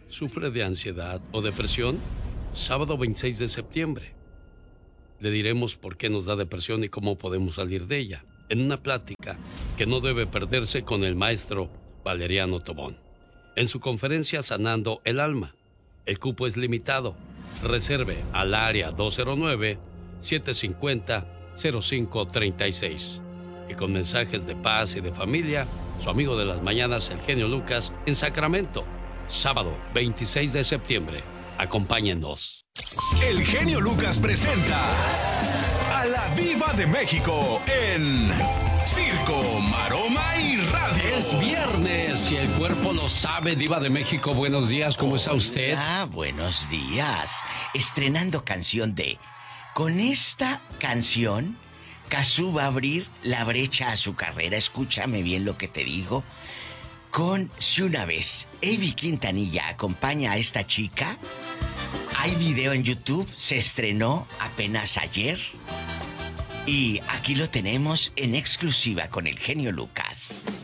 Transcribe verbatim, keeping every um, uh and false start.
¿Sufre de ansiedad o depresión? Sábado veintiséis de septiembre. Le diremos por qué nos da depresión y cómo podemos salir de ella, en una plática que no debe perderse con el maestro Valeriano Tobón, en su conferencia Sanando el Alma. El cupo es limitado. Reserve al área dos cero nueve, siete cinco cero, cero cinco tres seis. Y con mensajes de paz y de familia, su amigo de las mañanas, el genio Lucas, en Sacramento, sábado veintiséis de septiembre. Acompáñennos. El genio Lucas presenta a la Diva de México en Circo, Maroma y Radio. Es viernes y el cuerpo lo sabe. Diva de México, buenos días, ¿cómo está usted? Ah, buenos días. Estrenando canción de... Con esta canción, Cazzu va a abrir la brecha a su carrera. Escúchame bien lo que te digo. Con Si una vez Evi Quintanilla acompaña a esta chica. Hay video en YouTube, se estrenó apenas ayer. Y aquí lo tenemos en exclusiva con el genio Lucas.